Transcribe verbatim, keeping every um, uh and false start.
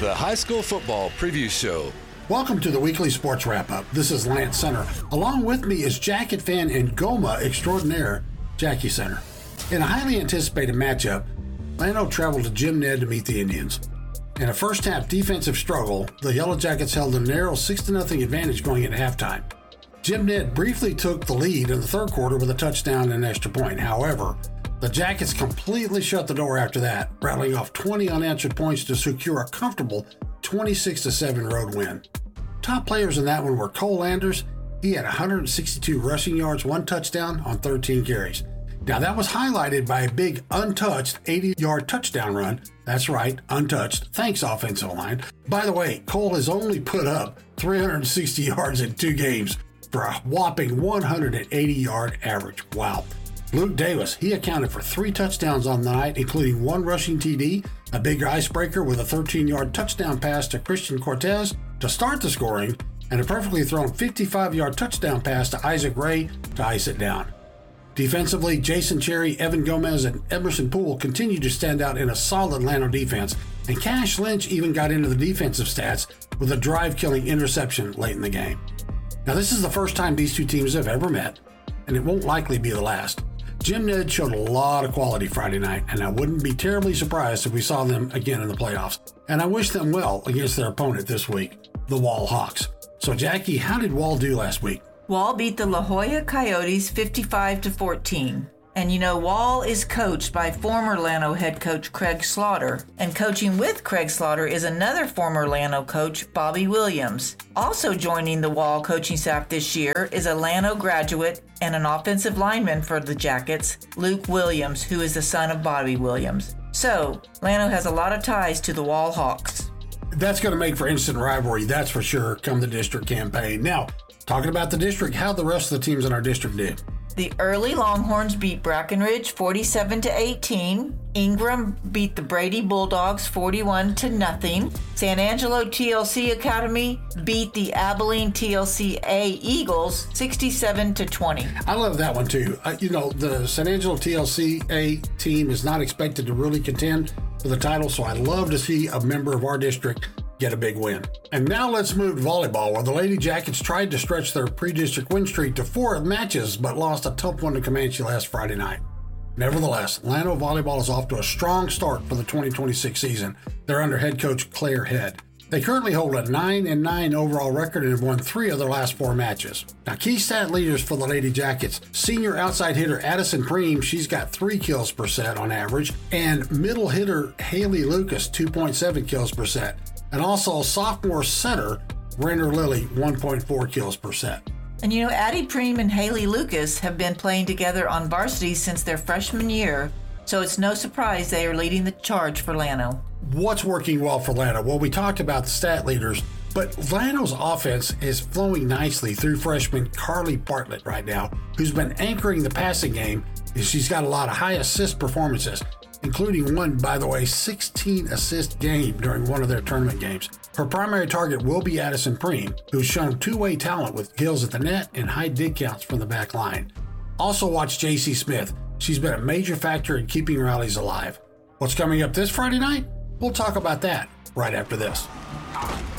the High School Football Preview Show. Welcome to the weekly sports wrap-up. This is Lance Center. Along with me is Jacket fan and Goma extraordinaire, Jackie Center. In a highly anticipated matchup, Llano traveled to Jim Ned to meet the Indians. In a first-half defensive struggle, the Yellow Jackets held a narrow six to nothing advantage going into halftime. Jim Ned briefly took the lead in the third quarter with a touchdown and an extra point. However, the Jackets completely shut the door after that, rattling off twenty unanswered points to secure a comfortable twenty-six to seven road win. Top players in that one were Cole Landers. He had one hundred sixty-two rushing yards, one touchdown on thirteen carries. Now that was highlighted by a big untouched eighty-yard touchdown run. That's right, untouched. Thanks, offensive line. By the way, Cole has only put up three hundred sixty yards in two games for a whopping one hundred eighty-yard average. Wow. Luke Davis, he accounted for three touchdowns on the night, including one rushing T D, a big icebreaker with a thirteen-yard touchdown pass to Christian Cortez to start the scoring, and a perfectly thrown fifty-five-yard touchdown pass to Isaac Ray to ice it down. Defensively, Jason Cherry, Evan Gomez, and Emerson Poole continued to stand out in a solid Llano defense, and Cash Lynch even got into the defensive stats with a drive-killing interception late in the game. Now, this is the first time these two teams have ever met, and it won't likely be the last. Jim Ned showed a lot of quality Friday night, and I wouldn't be terribly surprised if we saw them again in the playoffs. And I wish them well against their opponent this week, the Wall Hawks. So, Jackie, how did Wall do last week? Wall beat the La Jolla Coyotes fifty-five to fourteen. And you know, Wall is coached by former Llano head coach Craig Slaughter. And coaching with Craig Slaughter is another former Llano coach, Bobby Williams. Also joining the Wall coaching staff this year is a Llano graduate and an offensive lineman for the Jackets, Luke Williams, who is the son of Bobby Williams. So, Llano has a lot of ties to the Wall Hawks. That's going to make for instant rivalry, that's for sure, come the district campaign. Now, talking about the district, how'd the rest of the teams in our district do? The early Longhorns beat Brackenridge forty-seven to eighteen. Ingram beat the Brady Bulldogs forty-one to nothing. San Angelo T L C Academy beat the Abilene T L C A Eagles sixty-seven to twenty. I love that one too. Uh, you know, the San Angelo T L C A team is not expected to really contend for the title, so I love to see a member of our district get a big win. And now let's move to volleyball, where the Lady Jackets tried to stretch their pre-district win streak to four matches, but lost a tough one to Comanche last Friday night. Nevertheless, Llano volleyball is off to a strong start for the twenty twenty-six season. They're under head coach Claire Head. They currently hold a nine and nine overall record and have won three of their last four matches. Now, key stat leaders for the Lady Jackets: senior outside hitter Addison Preem, she's got three kills per set on average, and middle hitter Haley Lucas, two point seven kills per set. And also sophomore center Renner Lilly, one point four kills per set. And you know, Addie Preem and Haley Lucas have been playing together on varsity since their freshman year, so it's no surprise they are leading the charge for Llano. What's working well for Llano? Well, we talked about the stat leaders, but Llano's offense is flowing nicely through freshman Carly Bartlett right now, who's been anchoring the passing game, and she's got a lot of high assist performances, including one, by the way, sixteen assist game during one of their tournament games. Her primary target will be Addison Preem, who's shown two-way talent with kills at the net and high dig counts from the back line. Also watch J C Smith. She's been a major factor in keeping rallies alive. What's coming up this Friday night? We'll talk about that right after this.